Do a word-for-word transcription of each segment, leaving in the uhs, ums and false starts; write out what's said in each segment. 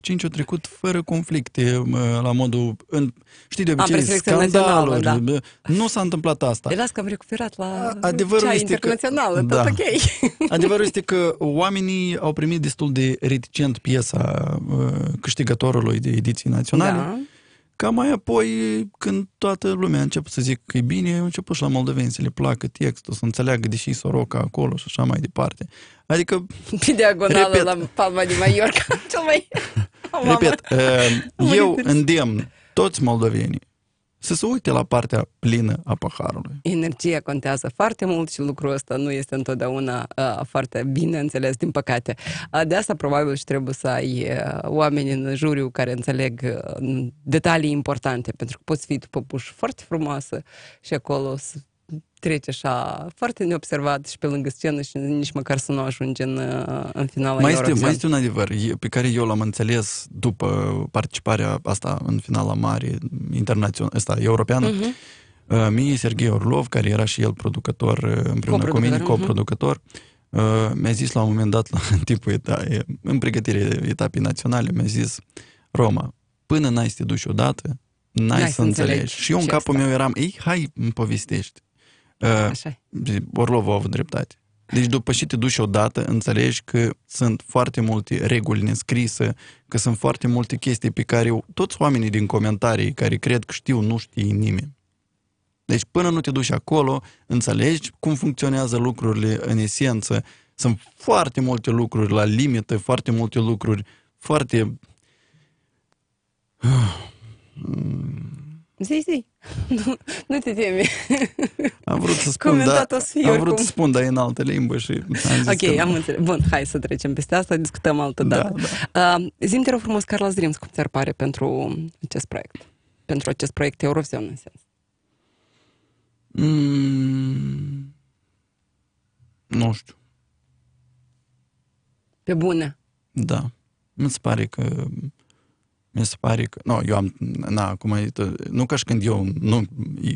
cinci au trecut fără conflicte, la modul, în, știi, de obicei, scandaluri. Da. Nu s-a întâmplat asta. De las că am recuperat la Adevărul cea este internațională, că, tot da. ok. Adevărul este că oamenii au primit destul de reticent piesa câștigătorului de ediții naționale. Da. Ca mai apoi, când toată lumea a început să zic că e bine, au început și la moldoveni să le placă textul, să înțeleagă deși Soroca acolo și așa mai departe. Adică... Pe diagonală repet, la Palma de Mallorca. Cel mai... repet, eu îndemn toți moldovenii să se uite la partea plină a paharului. Energia contează foarte mult și lucrul ăsta nu este întotdeauna uh, foarte bine înțeles, din păcate. Uh, de asta probabil și trebuie să ai uh, oameni în juriu care înțeleg uh, detalii importante, pentru că poți fi tu păpuș foarte frumoasă și acolo să trece așa foarte neobservat și pe lângă scenă și nici măcar să nu ajungi în, în finala mai Eurovision. este, mai este un adevăr pe care eu l-am înțeles după participarea asta în finala mare internațională, asta europeană. Uh-huh. Mie, Serghei Orlov, care era și el producător împreună cu mine, coproducător, uh-huh. mi-a zis la un moment dat, la, în timpul eta, în pregătirea etapei naționale, mi-a zis: Roma, până n-ai să te duci odată, n-ai, n-ai să, să înțelegi. Și eu în capul meu eram: ei, hai, îmi povestești. Uh, Orlov a avut dreptate. Deci după ce te duci odată, înțelegi că sunt foarte multe reguli nescrise, că sunt foarte multe chestii pe care toți oamenii din comentarii care cred că știu, nu știe nimeni. Deci până nu te duci acolo, înțelegi cum funcționează lucrurile în esență. Sunt foarte multe lucruri la limită, foarte multe lucruri foarte... Zi, zi. Nu, nu te temi. Am vrut să spun, da, am vrut să spun, dar e în altă limbă și am zis ok, că... am înțeles. Bun, hai să trecem peste asta, discutăm altă dată. Da, da. Uh, zi-mi, te rog frumos, Carlos Dreams, cum ți-ar pare pentru acest proiect? Pentru acest proiect Eurovision, în sens. Mm, nu știu. Pe bune? Da. Mi se pare că mi se pare că... Nu, eu am... Na, acum e... Nu ca și când eu... Nu... E,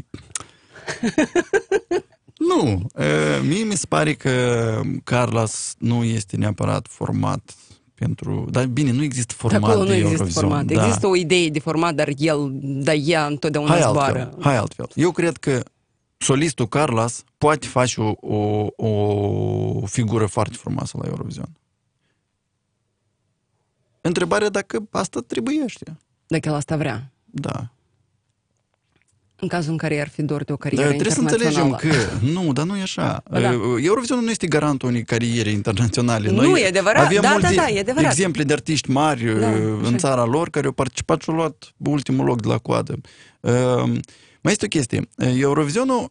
nu. E, mie mi se pare că Carlos nu este neapărat format pentru... Dar bine, nu există format acolo de nu există Eurovision. Format. Da. Există o idee de format, dar el, dar ea întotdeauna hai zboară. Altfel, hai altfel. Eu cred că solistul Carlos poate face o, o, o figură foarte frumoasă la Eurovision. Întrebarea dacă asta trebuiește. Dacă el asta vrea. Da. În cazul în care ar fi dor de o carieră dar trebuie internațională. Trebuie să înțelegem că... Nu, dar nu e așa. Da. Eurovisionul nu este garantul unei cariere internaționale. Nu, Noi e adevărat. avem da, multe da, da, e adevărat. exemple de artiști mari da, în țara lor care au participat și au luat ultimul loc de la coadă. Uh, mai este o chestie. Eurovizionul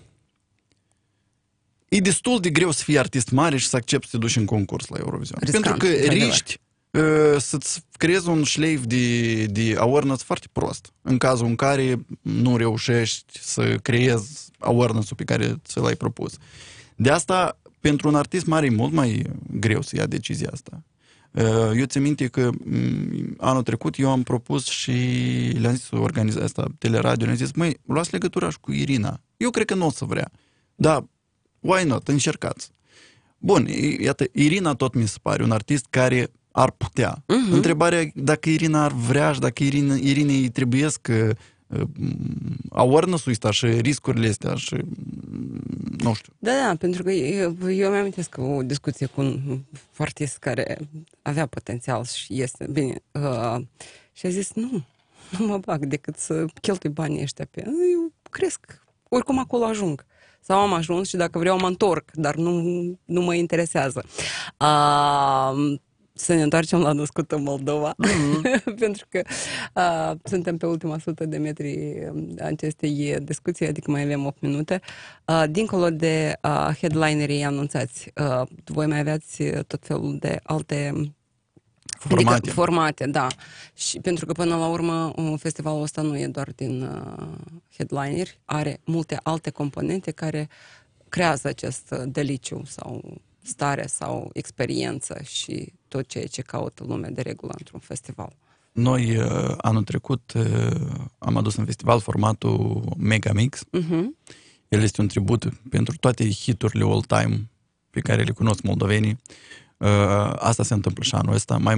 e destul de greu să fii artist mare și să accepti să te duci în concurs la Eurovision. Riscant, pentru că riști să-ți creezi un șleif de, de awareness foarte prost, în cazul în care nu reușești să creezi awareness-ul pe care ți l-ai propus. De asta, pentru un artist mare e mult mai greu să ia decizia asta. Eu țin minte că anul trecut eu am propus și le-am zis organizația asta, Teleradio, le-am zis: măi, luați legătura și cu Irina. Eu cred că nu o să vrea. Dar, why not? Încercați. Bun, iată, Irina tot mi se pare un artist care ar putea. Uh-huh. Întrebarea dacă Irina ar vrea și dacă Irina, Irinei îi trebuiesc uh, awareness-ul ăsta și riscurile astea și nu știu. Da, da, pentru că eu, eu mi-amintesc o discuție cu un artist care avea potențial și este bine uh, și a zis: nu, nu mă bag decât să cheltui banii ăștia pe... Eu cresc, oricum acolo ajung. Sau am ajuns și dacă vreau mă întorc, dar nu, nu mă interesează. Uh, Să ne întoarcem la născut în Moldova, mm-hmm. pentru că uh, suntem pe ultima sută de metri acestei discuții, adică mai avem opt minute. Uh, dincolo de uh, headlinerii anunțați, uh, voi mai aveați tot felul de alte formate. Adică, formate, da. Și pentru că până la urmă festivalul ăsta nu e doar din uh, headlineri, are multe alte componente care creează acest deliciu sau stare sau experiență și tot ceea ce caută lumea de regulă într-un festival. Noi, anul trecut, am adus în festival formatul Mega Mix. Uh-huh. El este un tribut pentru toate hiturile all-time pe care le cunosc moldovenii. Asta se întâmplă și anul ăsta. Mai